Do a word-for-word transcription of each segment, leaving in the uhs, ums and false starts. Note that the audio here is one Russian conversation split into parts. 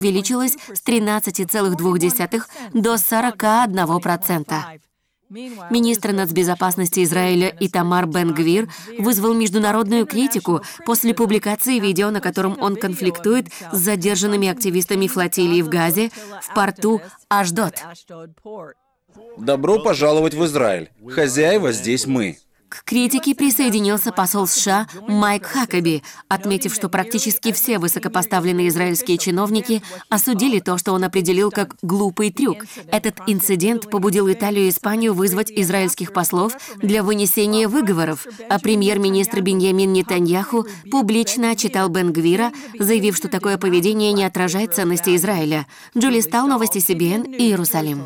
увеличилось с тринадцати целых двух десятых до сорока одного процента. Министр нацбезопасности Израиля Итамар Бен-Гвир вызвал международную критику после публикации видео, на котором он конфликтует с задержанными активистами флотилии в Газе в порту Ашдод. Добро пожаловать в Израиль. Хозяева здесь мы. К критике присоединился посол США Майк Хакаби, отметив, что практически все высокопоставленные израильские чиновники осудили то, что он определил как глупый трюк. Этот инцидент побудил Италию и Испанию вызвать израильских послов для вынесения выговоров, а премьер-министр Биньямин Нетаньяху публично отчитал Бен-Гвира, заявив, что такое поведение не отражает ценности Израиля. Джули Стал, новости Си Би Эн, Иерусалим.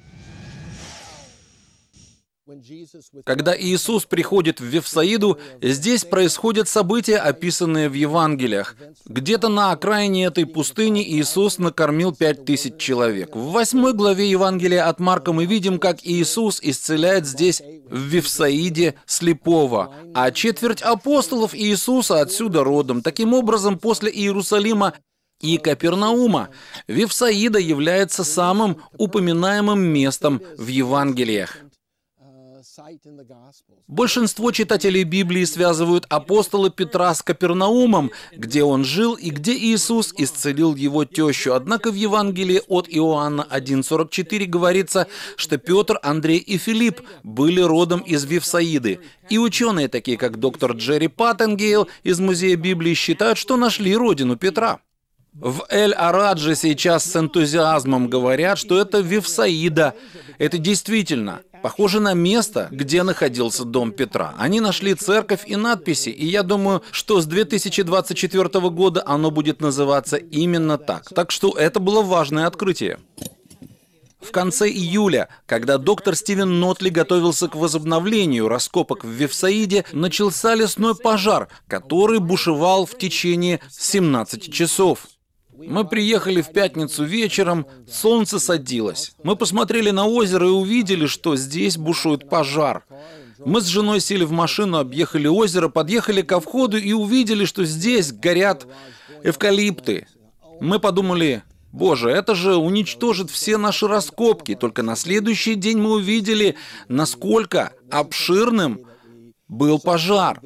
Когда Иисус приходит в Вифсаиду, здесь происходят события, описанные в Евангелиях. Где-то на окраине этой пустыни Иисус накормил пять тысяч человек. В восьмой главе Евангелия от Марка мы видим, как Иисус исцеляет здесь, в Вифсаиде, слепого, а четверть апостолов Иисуса отсюда родом. Таким образом, после Иерусалима и Капернаума Вифсаида является самым упоминаемым местом в Евангелиях. Большинство читателей Библии связывают апостола Петра с Капернаумом, где он жил и где Иисус исцелил его тещу. Однако в Евангелии от Иоанна один сорок четыре говорится, что Петр, Андрей и Филипп были родом из Вифсаиды. И ученые, такие как доктор Джерри Паттенгейл из Музея Библии, считают, что нашли родину Петра. В Эль-Арадже сейчас с энтузиазмом говорят, что это Вифсаида. Это действительно похоже на место, где находился дом Петра. Они нашли церковь и надписи, и я думаю, что с две тысячи двадцать четвёртого года оно будет называться именно так. Так что это было важное открытие. В конце июля, когда доктор Стивен Нотли готовился к возобновлению раскопок в Вифсаиде, начался лесной пожар, который бушевал в течение семнадцати часов. Мы приехали в пятницу вечером, солнце садилось. Мы посмотрели на озеро и увидели, что здесь бушует пожар. Мы с женой сели в машину, объехали озеро, подъехали ко входу и увидели, что здесь горят эвкалипты. Мы подумали: боже, это же уничтожит все наши раскопки. Только на следующий день мы увидели, насколько обширным был пожар.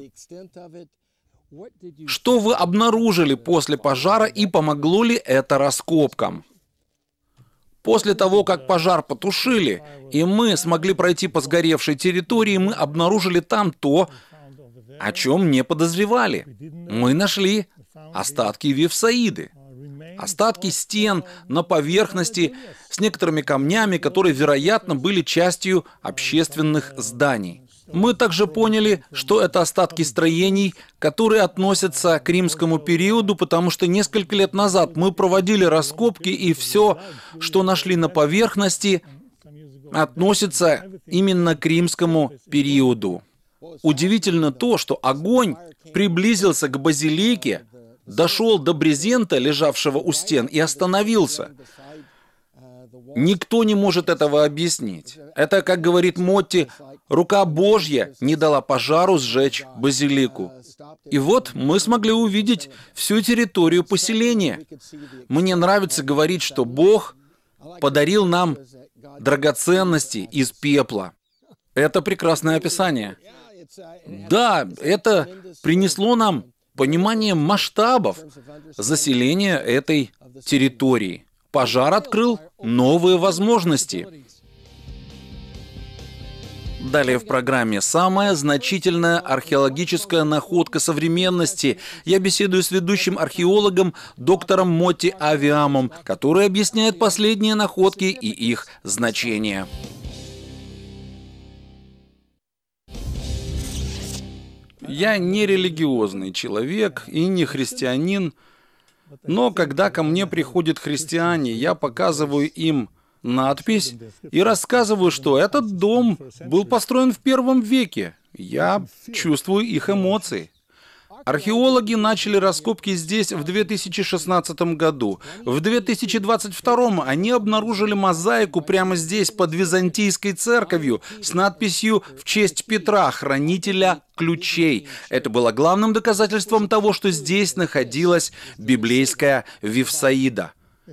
Что вы обнаружили после пожара и помогло ли это раскопкам? После того, как пожар потушили, и мы смогли пройти по сгоревшей территории, мы обнаружили там то, о чем не подозревали. Мы нашли остатки Вифсаиды. Остатки стен на поверхности с некоторыми камнями, которые, вероятно, были частью общественных зданий. Мы также поняли, что это остатки строений, которые относятся к римскому периоду, потому что несколько лет назад мы проводили раскопки, и все, что нашли на поверхности, относится именно к римскому периоду. Удивительно то, что огонь приблизился к базилике, дошел до брезента, лежавшего у стен, и остановился. Никто не может этого объяснить. Это, как говорит Мотти, рука Божья не дала пожару сжечь базилику. И вот мы смогли увидеть всю территорию поселения. Мне нравится говорить, что Бог подарил нам драгоценности из пепла. Это прекрасное описание. Да, это принесло нам понимание масштабов заселения этой территории. Пожар открыл новые возможности. Далее в программе «Самая значительная археологическая находка современности». Я беседую с ведущим археологом доктором Мотти Авиамом, который объясняет последние находки и их значение. Я не религиозный человек и не христианин, но когда ко мне приходят христиане, я показываю им надпись и рассказываю, что этот дом был построен в первом веке. Я чувствую их эмоции. Археологи начали раскопки здесь в две тысячи шестнадцатом году. В две тысячи двадцать втором они обнаружили мозаику прямо здесь, под Византийской церковью, с надписью «В честь Петра, хранителя ключей». Это было главным доказательством того, что здесь находилась библейская Вифсаида.